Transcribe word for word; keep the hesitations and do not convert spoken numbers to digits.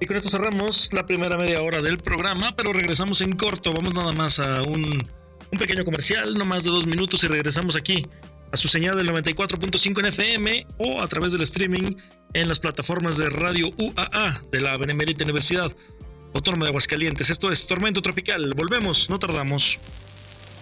Y con esto cerramos la primera media hora del programa, pero regresamos en corto. Vamos nada más a un, un pequeño comercial, no más de dos minutos, y regresamos aquí a su señal del noventa y cuatro punto cinco en F M o a través del streaming en las plataformas de Radio U A A de la Benemérita Universidad Autónoma de Aguascalientes. Esto es Tormento Tropical. Volvemos, no tardamos.